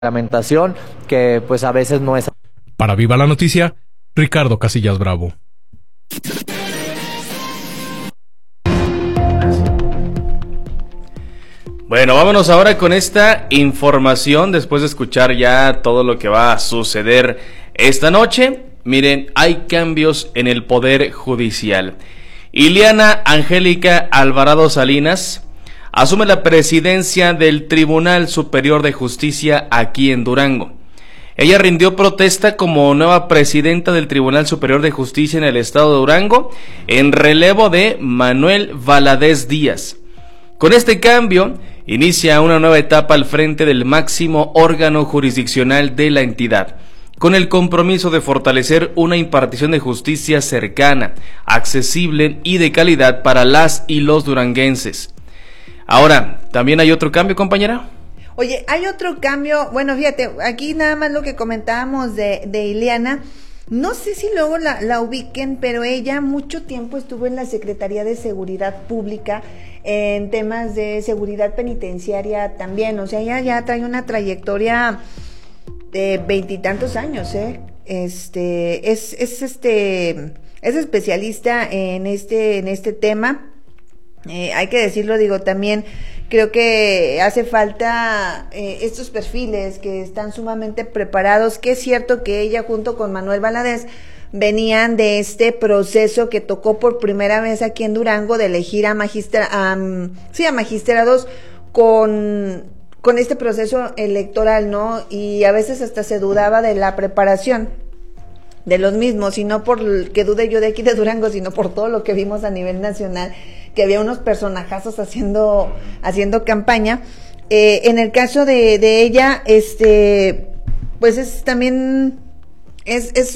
reglamentación que pues a veces no es. Para Viva la Noticia, Ricardo Casillas Bravo. Bueno, vámonos ahora con esta información después de escuchar ya todo lo que va a suceder esta noche. Miren, hay cambios en el Poder Judicial. Ileana Angélica Alvarado Salinas asume la presidencia del Tribunal Superior de Justicia aquí en Durango. Ella rindió protesta como nueva presidenta del Tribunal Superior de Justicia en el estado de Durango, en relevo de Manuel Valadez Díaz. Con este cambio, inicia una nueva etapa al frente del máximo órgano jurisdiccional de la entidad, con el compromiso de fortalecer una impartición de justicia cercana, accesible y de calidad para las y los duranguenses. Ahora, ¿también hay otro cambio, compañera? Oye, hay otro cambio, bueno, fíjate, aquí nada más lo que comentábamos de Ileana, no sé si luego la ubiquen, pero ella mucho tiempo estuvo en la Secretaría de Seguridad Pública, en temas de seguridad penitenciaria también, o sea, ella ya trae una trayectoria de 20 y tantos años, es especialista en este tema. Hay que decirlo, digo, también creo que hace falta estos perfiles que están sumamente preparados, que es cierto que ella junto con Manuel Valadez venían de este proceso que tocó por primera vez aquí en Durango de elegir a magistrados con este proceso electoral, ¿no? Y a veces hasta se dudaba de la preparación de los mismos, y no por que dude yo de aquí de Durango, sino por todo lo que vimos a nivel nacional, que había unos personajazos haciendo campaña. En el caso de ella, pues es también es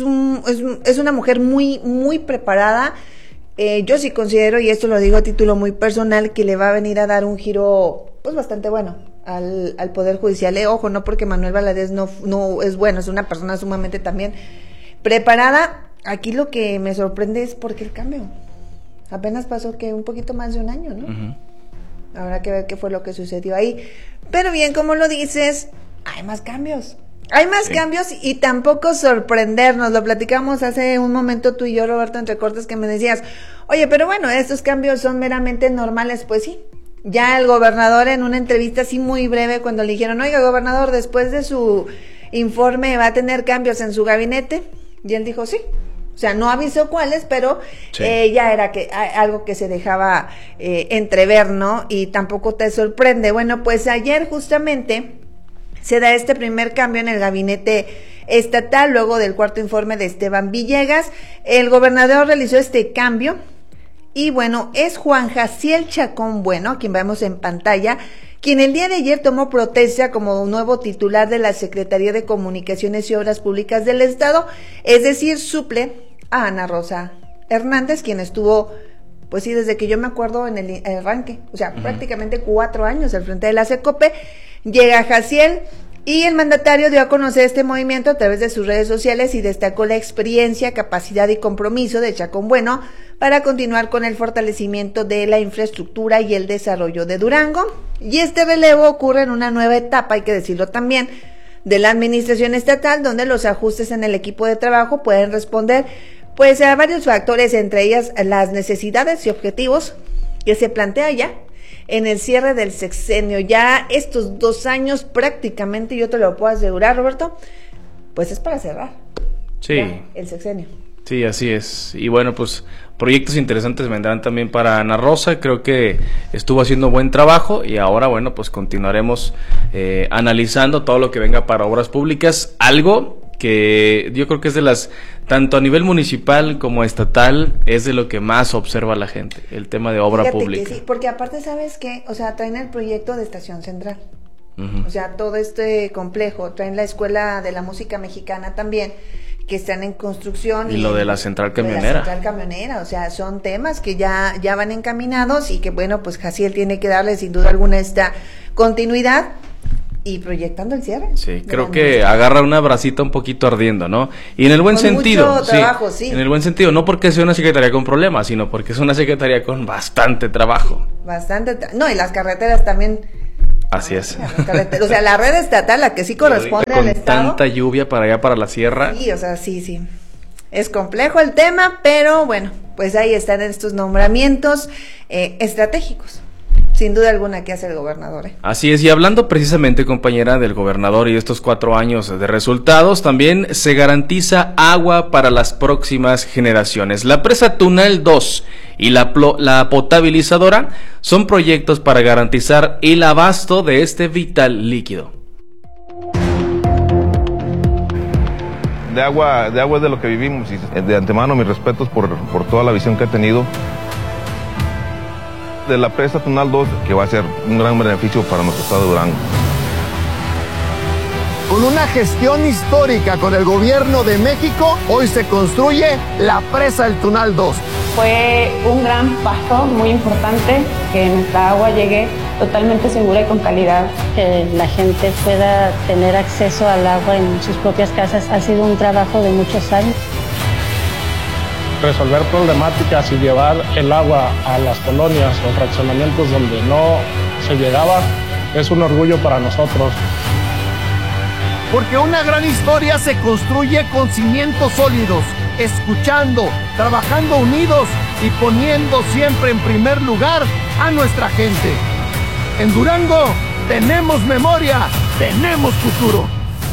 una mujer muy preparada. Yo sí considero, y esto lo digo a título muy personal, que le va a venir a dar un giro pues bastante bueno al Poder Judicial. Ojo, no porque Manuel Valadez no es bueno, es una persona sumamente también preparada. Aquí lo que me sorprende es porque el cambio apenas pasó que un poquito más de un año, ¿no? Uh-huh. Habrá que ver qué fue lo que sucedió ahí. Pero bien, como lo dices, hay más cambios. Hay más cambios y tampoco sorprendernos. Lo platicamos hace un momento tú y yo, Roberto, entre cortes, que me decías, oye, pero bueno, estos cambios son meramente normales. Pues sí. Ya el gobernador en una entrevista así muy breve, cuando le dijeron, oiga, gobernador, después de su informe va a tener cambios en su gabinete, y él dijo sí. O sea, no avisó cuáles, pero ya era algo que se dejaba entrever, ¿no? Y tampoco te sorprende. Bueno, pues ayer justamente se da este primer cambio en el gabinete estatal, luego del cuarto informe de Esteban Villegas. El gobernador realizó este cambio y bueno, es Juan Jaciel Chacón Bueno, quien vemos en pantalla, quien el día de ayer tomó protesta como nuevo titular de la Secretaría de Comunicaciones y Obras Públicas del Estado, es decir, suple a Ana Rosa Hernández, quien estuvo, pues sí, desde que yo me acuerdo en el arranque, o sea, prácticamente 4 años al frente de la Secope. Llega Jaciel y el mandatario dio a conocer este movimiento a través de sus redes sociales y destacó la experiencia, capacidad y compromiso de Chacón Bueno para continuar con el fortalecimiento de la infraestructura y el desarrollo de Durango. Y este relevo ocurre en una nueva etapa, hay que decirlo también, de la administración estatal, donde los ajustes en el equipo de trabajo pueden responder pues a varios factores, entre ellas las necesidades y objetivos que se plantea ya en el cierre del sexenio. Ya estos 2 años prácticamente, yo te lo puedo asegurar, Roberto, pues es para cerrar el sexenio. Sí, así es. Y bueno, pues proyectos interesantes vendrán también para Ana Rosa. Creo que estuvo haciendo buen trabajo y ahora, bueno, pues continuaremos analizando todo lo que venga para obras públicas. Algo que yo creo que es de las, tanto a nivel municipal como estatal, es de lo que más observa la gente, el tema de obra pública. Sí, porque aparte, ¿sabes qué? O sea, traen el proyecto de Estación Central. Uh-huh. O sea, todo este complejo. Traen la Escuela de la Música Mexicana también, que están en construcción. Y lo de la central camionera. O sea, son temas que ya van encaminados y que, bueno, pues Jaciel tiene que darle sin duda alguna esta continuidad y proyectando el cierre. Sí, creo que agarra una bracita un poquito ardiendo, ¿no? Y en el buen sentido. Mucho trabajo, sí. En el buen sentido, no porque sea una secretaría con problemas, sino porque es una secretaría con bastante trabajo. Sí, bastante. No, y las carreteras también Así es. O sea, la red estatal, la que sí corresponde al Estado. Con tanta lluvia para allá, para la sierra. Sí, o sea, sí. Es complejo el tema, pero bueno, pues ahí están estos nombramientos estratégicos. Sin duda alguna que hace el gobernador. Así es, y hablando precisamente, compañera, del gobernador y de estos 4 años de resultados, también se garantiza agua para las próximas generaciones. La presa Tunal 2 y la potabilizadora son proyectos para garantizar el abasto de este vital líquido. De agua es de lo que vivimos, y de antemano mis respetos por toda la visión que ha tenido. De la presa Tunal 2, que va a ser un gran beneficio para nuestro estado de Durango. Con una gestión histórica con el gobierno de México, hoy se construye la presa del Tunal 2. Fue un gran paso muy importante que nuestra agua llegue totalmente segura y con calidad. Que la gente pueda tener acceso al agua en sus propias casas ha sido un trabajo de muchos años. Resolver problemáticas y llevar el agua a las colonias o fraccionamientos donde no se llegaba es un orgullo para nosotros. Porque una gran historia se construye con cimientos sólidos, escuchando, trabajando unidos y poniendo siempre en primer lugar a nuestra gente. En Durango tenemos memoria, tenemos futuro.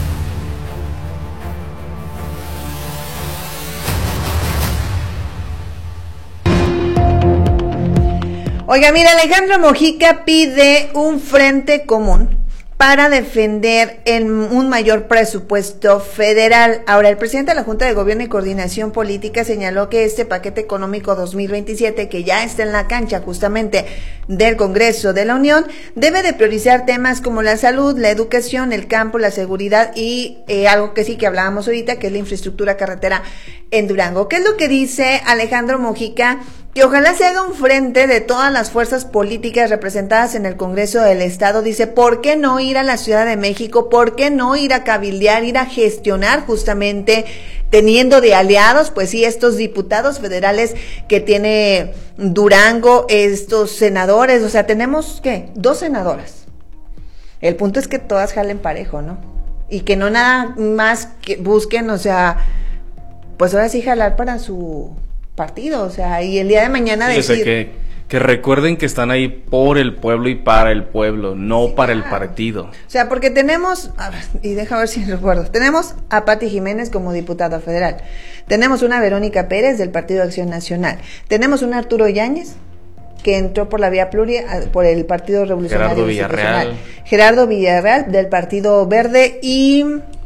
Oiga, mira, Alejandro Mojica pide un frente común para defender un mayor presupuesto federal. Ahora, el presidente de la Junta de Gobierno y Coordinación Política señaló que este paquete económico 2027, que ya está en la cancha justamente del Congreso de la Unión, debe de priorizar temas como la salud, la educación, el campo, la seguridad y algo que sí que hablábamos ahorita, que es la infraestructura carretera en Durango. ¿Qué es lo que dice Alejandro Mojica? Que ojalá se haga un frente de todas las fuerzas políticas representadas en el Congreso del Estado. Dice, ¿por qué no ir a la Ciudad de México? ¿Por qué no ir a cabildear, ir a gestionar justamente teniendo de aliados, pues sí, estos diputados federales que tiene Durango, estos senadores? O sea, tenemos, ¿qué? 2 senadoras. El punto es que todas jalen parejo, ¿no? Y que no nada más que busquen, o sea, pues ahora sí jalar para su partido, o sea, y el día de mañana sí, decir... O sea, que recuerden que están ahí por el pueblo y para el pueblo, no sí, para el partido. O sea, porque tenemos, a ver, y deja ver si recuerdo, tenemos a Pati Jiménez como diputada federal, tenemos una Verónica Pérez del Partido de Acción Nacional, tenemos un Arturo Yáñez que entró por la vía pluria por el Partido Revolucionario Institucional, Gerardo Villarreal del Partido Verde y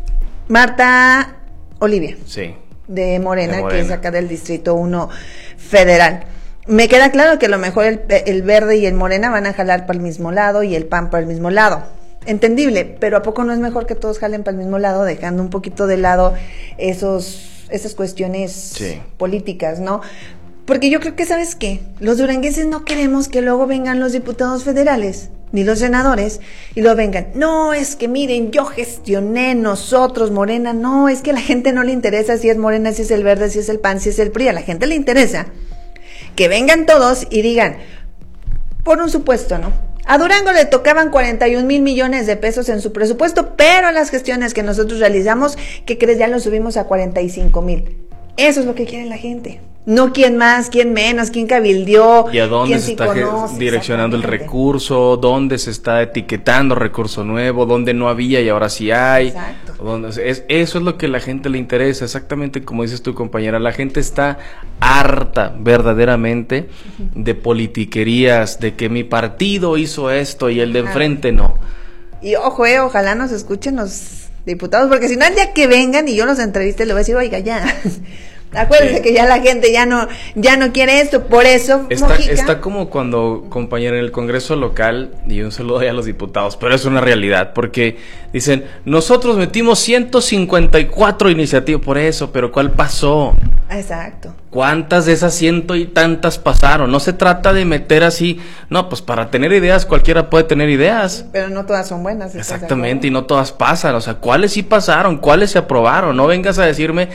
Marta Olivia. Sí. De Morena, que es acá del Distrito 1 Federal. Me queda claro que a lo mejor el Verde y el Morena van a jalar para el mismo lado y el PAN para el mismo lado. Entendible, pero ¿a poco no es mejor que todos jalen para el mismo lado, dejando un poquito de lado esas cuestiones políticas, ¿no? Porque yo creo que, ¿sabes qué? Los duranguenses no queremos que luego vengan los diputados federales ni los senadores y luego vengan, no, es que miren, yo gestioné, nosotros, Morena, no, es que a la gente no le interesa si es Morena, si es el Verde, si es el PAN, si es el PRI, a la gente le interesa que vengan todos y digan, por un supuesto, ¿no? A Durango le tocaban 41,000 millones de pesos en su presupuesto, pero las gestiones que nosotros realizamos, ¿qué crees? Ya lo subimos a 45,000. Eso es lo que quiere la gente. No quién más, quién menos, quién cabildió. ¿Y a dónde se está direccionando el recurso? ¿Dónde se está etiquetando recurso nuevo? ¿Dónde no había y ahora sí hay? Exacto. Eso es lo que a la gente le interesa, exactamente como dices tu compañera. La gente está harta, verdaderamente, de politiquerías, de que mi partido hizo esto y el de enfrente no. Y ojo, ojalá nos escuchen los diputados, porque si no, el día que vengan y yo los entreviste, le voy a decir, oiga, ya... Acuérdense que ya la gente ya no quiere esto, por eso está como cuando, compañero, en el Congreso local, y un saludo a los diputados, pero es una realidad, porque dicen, nosotros metimos 154 iniciativas por eso, pero ¿cuál pasó? Exacto. ¿Cuántas de esas 100 y tantas pasaron? No se trata de meter así, no, pues para tener ideas cualquiera puede tener ideas. Pero no todas son buenas. Exactamente, y no todas pasan, o sea, ¿cuáles sí pasaron? ¿Cuáles se aprobaron? No vengas a decirme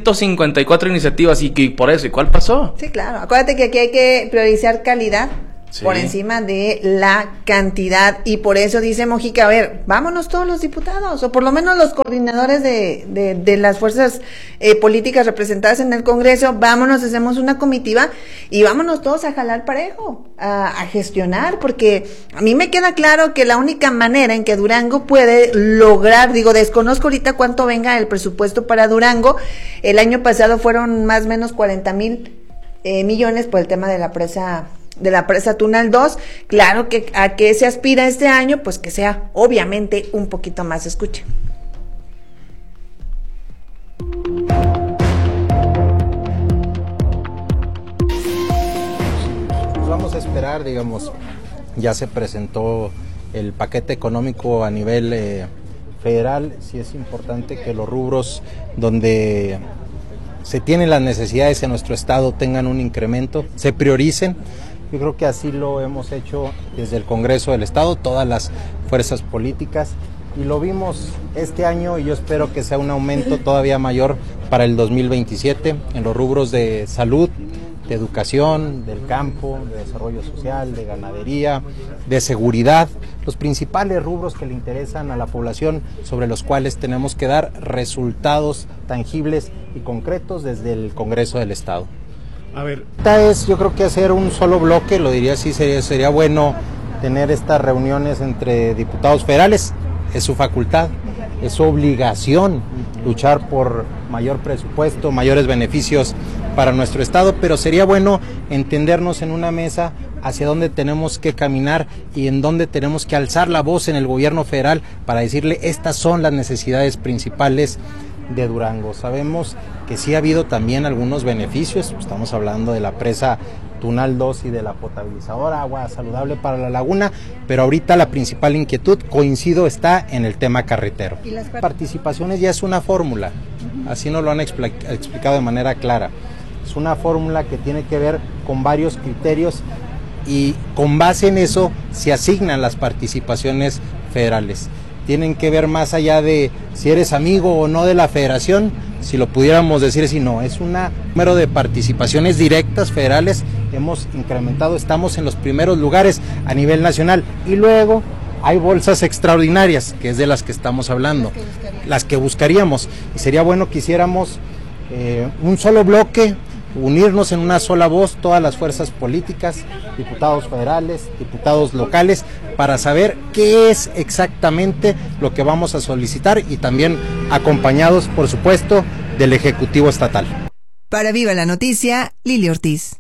154 iniciativas y que por eso, ¿y cuál pasó? Sí, claro, acuérdate que aquí hay que priorizar calidad por encima de la cantidad, y por eso dice Mojica, a ver, vámonos todos los diputados, o por lo menos los coordinadores de las fuerzas políticas representadas en el Congreso, vámonos, hacemos una comitiva y vámonos todos a jalar parejo, a gestionar, porque a mí me queda claro que la única manera en que Durango puede lograr, desconozco ahorita cuánto venga el presupuesto para Durango, el año pasado fueron más o menos 40,000 millones por el tema de la presa Tunal 2, claro que a qué se aspira este año, pues que sea obviamente un poquito más. Escuche. Pues vamos a esperar, ya se presentó el paquete económico a nivel federal, sí es importante que los rubros donde se tienen las necesidades en nuestro estado tengan un incremento, se prioricen. Yo creo que así lo hemos hecho desde el Congreso del Estado, todas las fuerzas políticas, y lo vimos este año y yo espero que sea un aumento todavía mayor para el 2027 en los rubros de salud, de educación, del campo, de desarrollo social, de ganadería, de seguridad, los principales rubros que le interesan a la población, sobre los cuales tenemos que dar resultados tangibles y concretos desde el Congreso del Estado. A ver, Yo creo que hacer un solo bloque, lo diría así, sería bueno tener estas reuniones entre diputados federales, es su facultad, es su obligación luchar por mayor presupuesto, mayores beneficios para nuestro estado, pero sería bueno entendernos en una mesa hacia dónde tenemos que caminar y en dónde tenemos que alzar la voz en el gobierno federal para decirle estas son las necesidades principales de Durango. Sabemos que sí ha habido también algunos beneficios, estamos hablando de la presa Tunal 2 y de la potabilizadora, agua saludable para la laguna, pero ahorita la principal inquietud, coincido, está en el tema carretero. ¿Y las participaciones ya es una fórmula? Así nos lo han explicado de manera clara. Es una fórmula que tiene que ver con varios criterios y con base en eso se asignan las participaciones federales. Tienen que ver más allá de si eres amigo o no de la federación, si lo pudiéramos decir así, no, es un número de participaciones directas federales, hemos incrementado, estamos en los primeros lugares a nivel nacional, y luego hay bolsas extraordinarias, que es de las que estamos hablando, las que buscaríamos, y sería bueno que hiciéramos un solo bloque, unirnos en una sola voz, todas las fuerzas políticas, diputados federales, diputados locales, para saber qué es exactamente lo que vamos a solicitar y también acompañados, por supuesto, del Ejecutivo Estatal. Para Viva la Noticia, Lili Ortiz.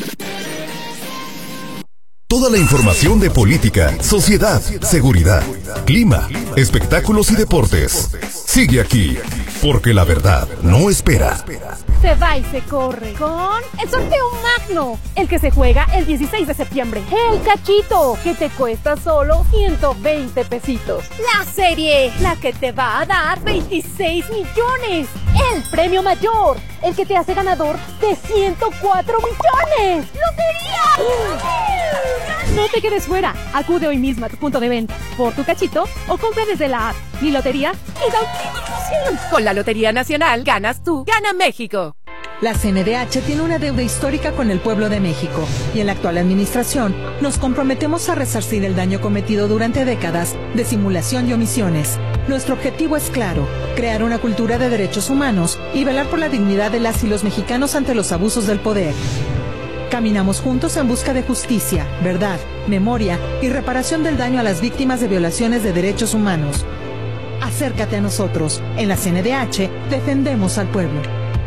Toda la información de política, sociedad, seguridad, clima, espectáculos y deportes. Sigue aquí, porque la verdad no espera. Se va y se corre con el sorteo magno, el que se juega el 16 de septiembre. El cachito, que te cuesta solo 120 pesitos. La serie, la que te va a dar 26 millones. El premio mayor, el que te hace ganador de 104 millones. ¡Lotería! No te quedes fuera. Acude hoy mismo a tu punto de venta por tu cachito o compra desde la app Mi Lotería y da un 100%. Con la Lotería Nacional ganas tú, gana México. La CNDH tiene una deuda histórica con el pueblo de México y en la actual administración nos comprometemos a resarcir el daño cometido durante décadas de simulación y omisiones. Nuestro objetivo es claro, crear una cultura de derechos humanos y velar por la dignidad de las y los mexicanos ante los abusos del poder. Caminamos juntos en busca de justicia, verdad, memoria y reparación del daño a las víctimas de violaciones de derechos humanos. Acércate a nosotros. En la CNDH defendemos al pueblo.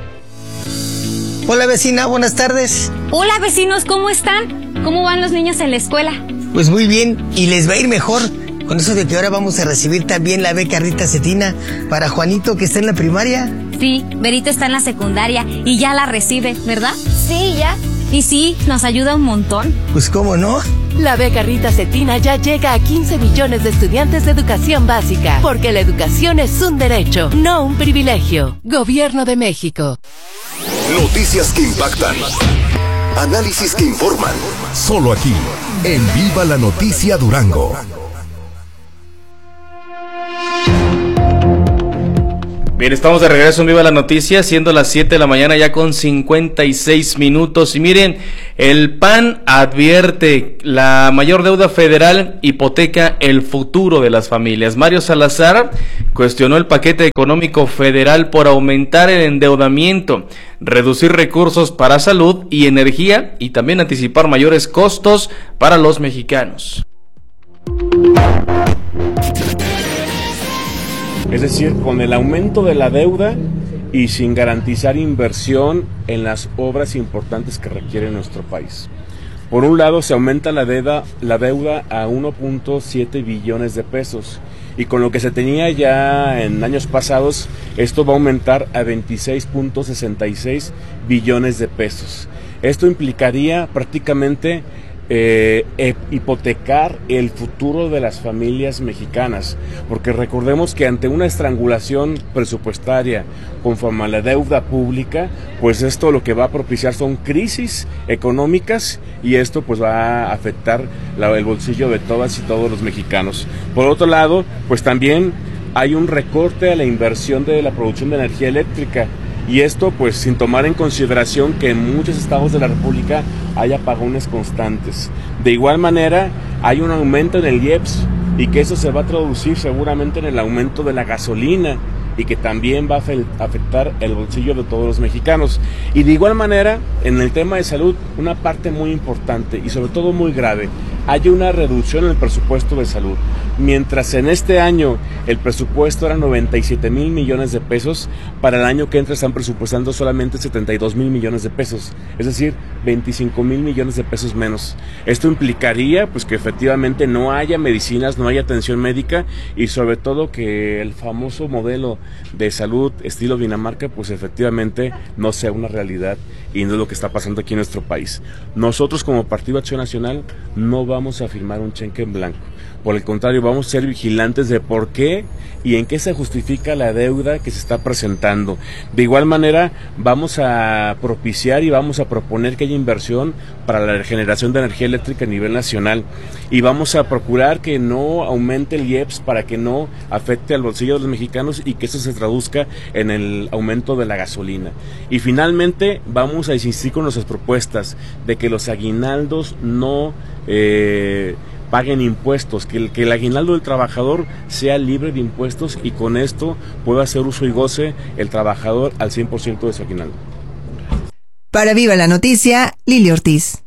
Hola vecina, buenas tardes. Hola vecinos, ¿cómo están? ¿Cómo van los niños en la escuela? Pues muy bien, y les va a ir mejor. Con eso de que ahora vamos a recibir también la beca Rita Cetina para Juanito, que está en la primaria. Sí, Berito está en la secundaria y ya la recibe, ¿verdad? Sí, ya. Y sí, nos ayuda un montón. Pues cómo no. La beca Rita Cetina ya llega a 15 millones de estudiantes de educación básica, porque la educación es un derecho, no un privilegio. Gobierno de México. Noticias que impactan. Análisis que informan. Solo aquí, en Viva la Noticia Durango. Bien, estamos de regreso en Viva la Noticia, siendo las 7 de la mañana ya con 56 minutos. Y miren, el PAN advierte, la mayor deuda federal hipoteca el futuro de las familias. Mario Salazar cuestionó el paquete económico federal por aumentar el endeudamiento, reducir recursos para salud y energía y también anticipar mayores costos para los mexicanos. Es decir, con el aumento de la deuda y sin garantizar inversión en las obras importantes que requiere nuestro país. Por un lado, se aumenta la deuda a 1.7 billones de pesos y con lo que se tenía ya en años pasados, esto va a aumentar a 26.66 billones de pesos. Esto implicaría prácticamente hipotecar el futuro de las familias mexicanas, porque recordemos que ante una estrangulación presupuestaria conforme a la deuda pública, pues esto lo que va a propiciar son crisis económicas y esto pues va a afectar el bolsillo de todas y todos los mexicanos. Por otro lado, pues también hay un recorte a la inversión de la producción de energía eléctrica. Y esto pues sin tomar en consideración que en muchos estados de la República hay apagones constantes. De igual manera hay un aumento en el IEPS y que eso se va a traducir seguramente en el aumento de la gasolina y que también va a afectar el bolsillo de todos los mexicanos. Y de igual manera en el tema de salud, una parte muy importante y sobre todo muy grave, hay una reducción en el presupuesto de salud. Mientras en este año el presupuesto era 97,000 millones de pesos, para el año que entra están presupuestando solamente 72,000 millones de pesos, es decir, 25,000 millones de pesos menos. Esto implicaría pues que efectivamente no haya medicinas, no haya atención médica y sobre todo que el famoso modelo de salud estilo Dinamarca pues efectivamente no sea una realidad y no es lo que está pasando aquí en nuestro país. Nosotros como Partido Acción Nacional no vamos a firmar un cheque en blanco. Por el contrario, vamos a ser vigilantes de por qué y en qué se justifica la deuda que se está presentando. De igual manera, vamos a propiciar y vamos a proponer que haya inversión para la generación de energía eléctrica a nivel nacional y vamos a procurar que no aumente el IEPS para que no afecte al bolsillo de los mexicanos y que eso se traduzca en el aumento de la gasolina. Y finalmente, vamos a insistir con nuestras propuestas de que los aguinaldos no paguen impuestos, que el aguinaldo del trabajador sea libre de impuestos y con esto pueda hacer uso y goce el trabajador al 100% de su aguinaldo. Para Viva la Noticia, Lili Ortiz.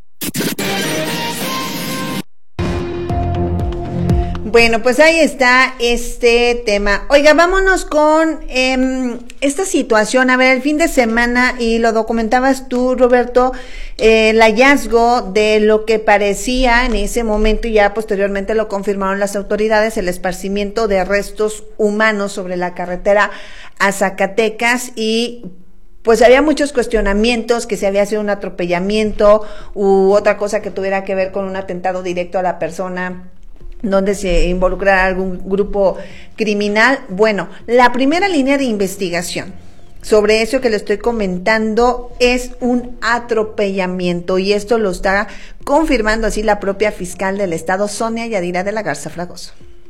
Bueno, pues ahí está este tema. Oiga, vámonos con esta situación. A ver, el fin de semana, y lo documentabas tú, Roberto, el hallazgo de lo que parecía en ese momento, y ya posteriormente lo confirmaron las autoridades, el esparcimiento de restos humanos sobre la carretera a Zacatecas, y pues había muchos cuestionamientos, que si había sido un atropellamiento u otra cosa que tuviera que ver con un atentado directo a la persona, donde se involucrara algún grupo criminal. Bueno, la primera línea de investigación sobre eso que le estoy comentando es un atropellamiento, y esto lo está confirmando así la propia fiscal del estado, Sonia Yadira de la Garza Fragoso.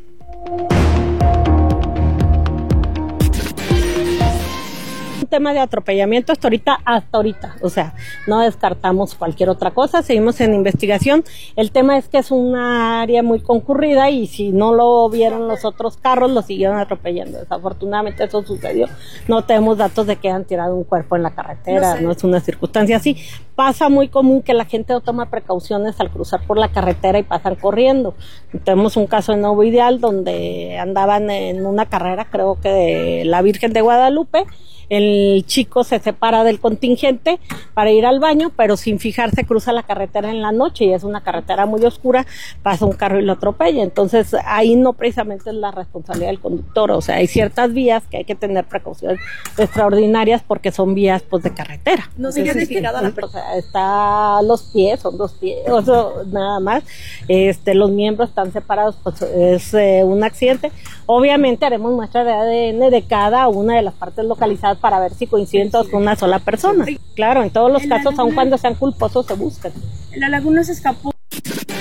Tema de atropellamiento hasta ahorita, o sea, no descartamos cualquier otra cosa, seguimos en investigación. El tema es que es una área muy concurrida y si no lo vieron los otros carros, lo siguieron atropellando. Desafortunadamente eso sucedió. No tenemos datos de que hayan tirado un cuerpo en la carretera, no es una circunstancia así. Pasa muy común que la gente no toma precauciones al cruzar por la carretera y pasan corriendo. Tenemos un caso en Nuevo Ideal donde andaban en una carrera, creo que de la Virgen de Guadalupe. El chico se separa del contingente para ir al baño, pero sin fijarse cruza la carretera en la noche y es una carretera muy oscura, pasa un carro y lo atropella. Entonces ahí no precisamente es la responsabilidad del conductor, o sea, hay ciertas vías que hay que tener precauciones extraordinarias porque son vías pues de carretera. No se han despegado a la persona. O sea, está los pies, son 2 pies, o sea, nada más. Los miembros están separados, pues es un accidente. Obviamente haremos muestra de ADN de cada una de las partes localizadas para ver si coinciden todos con una sola persona. Claro, en todos los casos, aun cuando sean culposos, se buscan. La laguna se escapó.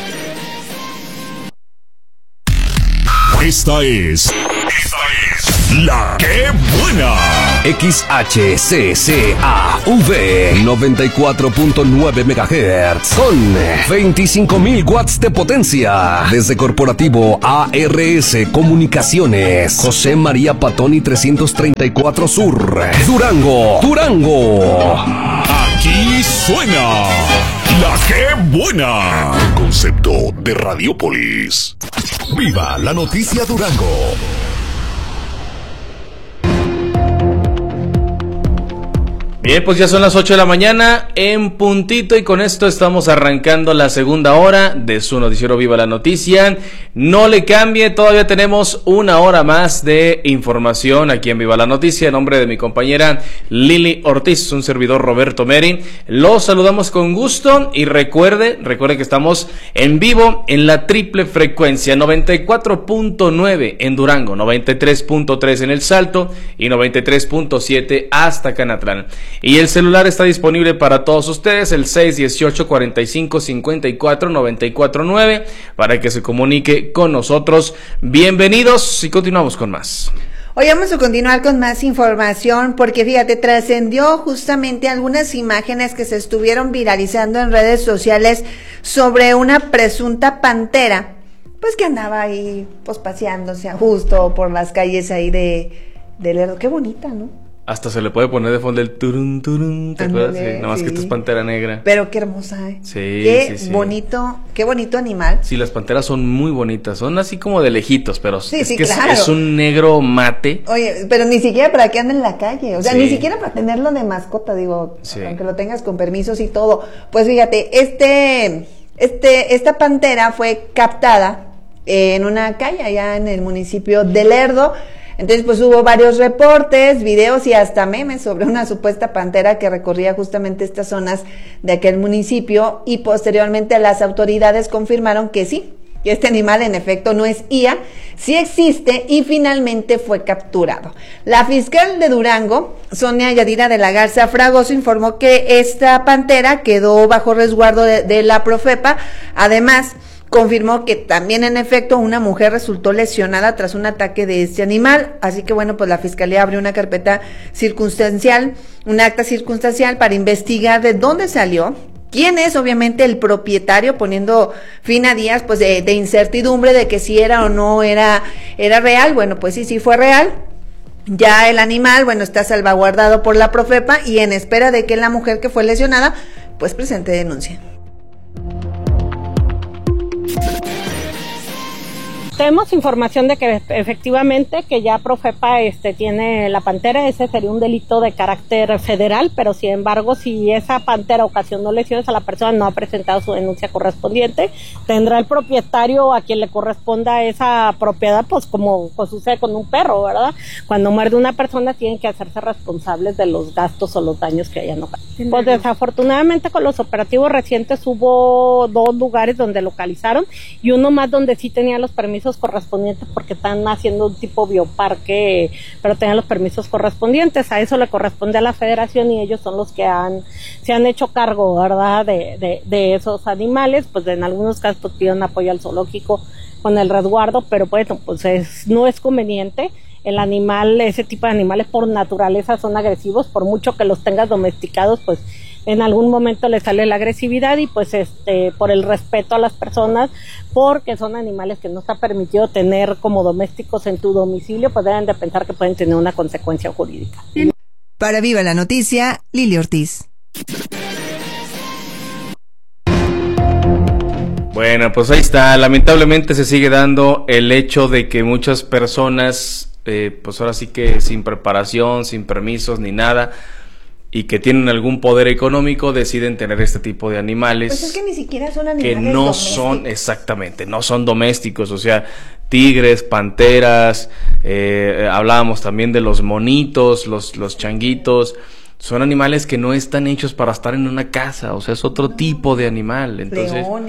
Esta es La que buena. XHCCAV 94.9 MHz con 25.000 watts de potencia. Desde Corporativo ARS Comunicaciones, José María Patoni 334 Sur, Durango. Aquí suena La que buena. Un concepto de Radiopolis. Viva la noticia Durango. Bien, pues ya son las 8 de la mañana en puntito y con esto estamos arrancando la segunda hora de su noticiero Viva la Noticia. No le cambie, todavía tenemos una hora más de información aquí en Viva la Noticia. En nombre de mi compañera Lili Ortiz, un servidor Roberto Meri, los saludamos con gusto y recuerde que estamos en vivo en la triple frecuencia 94.9 en Durango, 93.3 en El Salto y 93.7 hasta Canatlán. Y el celular está disponible para todos ustedes, el 618-45-54-94-9, para que se comunique con nosotros. Bienvenidos y continuamos con más. Hoy vamos a continuar con más información porque fíjate, trascendió justamente algunas imágenes que se estuvieron viralizando en redes sociales sobre una presunta pantera, pues que andaba ahí pues paseándose a gusto por las calles ahí de Lerdo. Qué bonita, ¿no? Hasta se le puede poner de fondo el turun, turun, ¿te acuerdas? Sí, nada más que esta es pantera negra. Pero qué hermosa, ¿eh? Sí, qué sí. bonito animal. Sí, las panteras son muy bonitas, son así como de lejitos, pero claro. Es un negro mate. Oye, pero ni siquiera para que ande en la calle, o sea, Sí. ni siquiera para tenerlo de mascota, digo, Sí. aunque lo tengas con permisos y todo. Pues fíjate, esta pantera fue captada en una calle allá en el municipio de Lerdo. Entonces, pues hubo varios reportes, videos y hasta memes sobre una supuesta pantera que recorría justamente estas zonas de aquel municipio, y posteriormente las autoridades confirmaron que sí, que este animal en efecto no es IA, sí existe y finalmente fue capturado. La fiscal de Durango, Sonia Yadira de la Garza Fragoso, informó que esta pantera quedó bajo resguardo de la Profepa. Además, confirmó que también en efecto una mujer resultó lesionada tras un ataque de este animal, así que bueno, pues la fiscalía abrió una carpeta circunstancial, un acta circunstancial para investigar de dónde salió, quién es obviamente el propietario, poniendo fin a días pues de incertidumbre de que si era o no era real. Bueno, pues sí fue real. Ya el animal, bueno, está salvaguardado por la Profepa y en espera de que la mujer que fue lesionada pues presente denuncia. Tenemos información de que efectivamente que ya Profepa tiene la pantera. Ese sería un delito de carácter federal, pero sin embargo, si esa pantera ocasionó lesiones a la persona, no ha presentado su denuncia correspondiente, tendrá el propietario a quien le corresponda esa propiedad, pues como sucede con un perro, ¿verdad? Cuando muerde una persona tienen que hacerse responsables de los gastos o los daños que hayan ocasionado. Pues desafortunadamente con los operativos recientes hubo 2 lugares donde localizaron y uno más donde sí tenían los permisos correspondientes porque están haciendo un tipo bioparque, pero tenían los permisos correspondientes. A eso le corresponde a la federación y ellos son los que se han hecho cargo, ¿verdad?, de esos animales. Pues en algunos casos pues piden apoyo al zoológico con el resguardo, pero bueno, pues no es conveniente. El animal, ese tipo de animales por naturaleza son agresivos, por mucho que los tengas domesticados, pues en algún momento le sale la agresividad y pues por el respeto a las personas, porque son animales que no está permitido tener como domésticos en tu domicilio, pues deben de pensar que pueden tener una consecuencia jurídica. Para Viva la Noticia, Lili Ortiz. Bueno, pues ahí está. Lamentablemente se sigue dando el hecho de que muchas personas, pues ahora sí que sin preparación, sin permisos ni nada, y que tienen algún poder económico, deciden tener este tipo de animales. Pues es que ni siquiera son animales que no domésticos. son, exactamente, no son domésticos, o sea, tigres, panteras, hablábamos también de los monitos, los changuitos. Son animales que no están hechos para estar en una casa, o sea, es otro tipo de animal. Entonces,